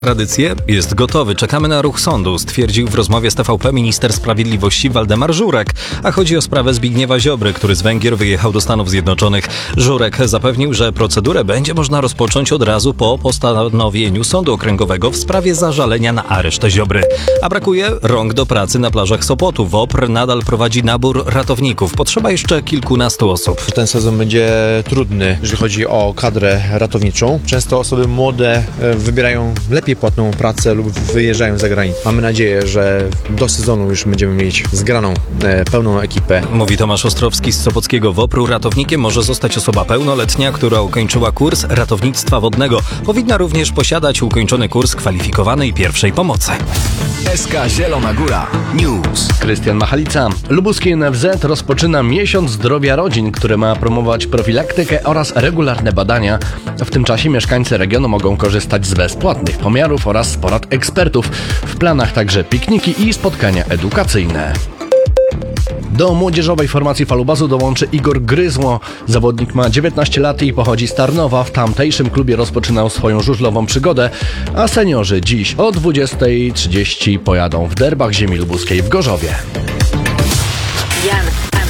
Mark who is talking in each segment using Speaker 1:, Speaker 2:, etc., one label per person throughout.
Speaker 1: Tradycje jest gotowy. Czekamy na ruch sądu, stwierdził w rozmowie z TVP minister sprawiedliwości Waldemar Żurek. A chodzi o sprawę Zbigniewa Ziobry, który z Węgier wyjechał do Stanów Zjednoczonych. Żurek zapewnił, że procedurę będzie można rozpocząć od razu po postanowieniu sądu okręgowego w sprawie zażalenia na areszt Ziobry. A brakuje rąk do pracy na plażach Sopotu. WOPR nadal prowadzi nabór ratowników. Potrzeba jeszcze kilkunastu osób.
Speaker 2: Ten sezon będzie trudny, jeżeli chodzi o kadrę ratowniczą. Często osoby młode wybierają lepiej płatną pracę lub wyjeżdżają za granicę. Mamy nadzieję, że do sezonu już będziemy mieć zgraną, pełną ekipę.
Speaker 1: Mówi Tomasz Ostrowski z Sopockiego WOPR-u. Ratownikiem może zostać osoba pełnoletnia, która ukończyła kurs ratownictwa wodnego. Powinna również posiadać ukończony kurs kwalifikowanej pierwszej pomocy.
Speaker 3: SK Zielona Góra News.
Speaker 4: Krystian Machalica. Lubuski NFZ rozpoczyna miesiąc zdrowia rodzin, który ma promować profilaktykę oraz regularne badania. W tym czasie mieszkańcy regionu mogą korzystać z bezpłatnych pomiarów oraz porad ekspertów. W planach także pikniki i spotkania edukacyjne. Do młodzieżowej formacji falubazu dołączy Igor Gryzło. Zawodnik ma 19 lat i pochodzi z Tarnowa. W tamtejszym klubie rozpoczynał swoją żużlową przygodę, a seniorzy dziś o 20:30 pojadą w derbach ziemi lubuskiej w Gorzowie.
Speaker 5: Jan,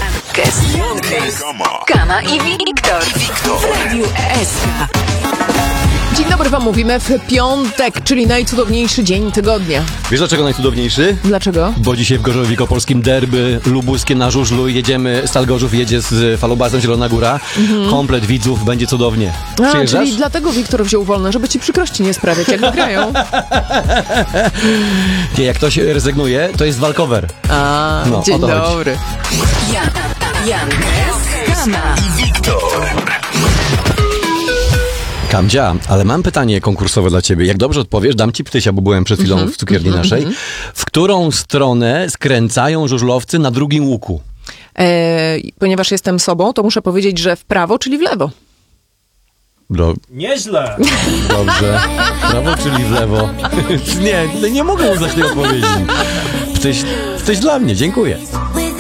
Speaker 5: Kama i Wiktor w Radiu SK.
Speaker 6: Dzień dobry wam mówimy w piątek, czyli najcudowniejszy dzień tygodnia.
Speaker 7: Wiesz dlaczego najcudowniejszy?
Speaker 6: Dlaczego?
Speaker 7: Bo dzisiaj w Gorzowie Wielkopolskim derby lubuskie na żużlu. Jedziemy, Stal Gorzów jedzie z falubazem Zielona Góra. Komplet widzów, będzie cudownie. Przyjeżdżasz?
Speaker 6: Czyli dlatego Wiktor wziął wolne, żeby ci przykrości nie sprawiać, jak wygrają.
Speaker 7: Nie, jak ktoś rezygnuje, to jest walkover.
Speaker 6: A,
Speaker 7: No,
Speaker 6: dzień
Speaker 7: o to chodzi.
Speaker 6: dobry.
Speaker 5: Jan, Kama i Wiktor.
Speaker 7: Kamdzia, ale mam pytanie konkursowe dla ciebie. Jak dobrze odpowiesz, dam ci ptysia, bo byłem przed chwilą w cukierni naszej. W którą stronę skręcają żużlowcy na drugim łuku?
Speaker 6: Ponieważ jestem sobą, to muszę powiedzieć, że w prawo, czyli w lewo.
Speaker 8: Nieźle.
Speaker 7: Dobrze. W prawo, czyli w lewo. Nie mogę uznać tej odpowiedzi. Ptyś dla mnie, dziękuję.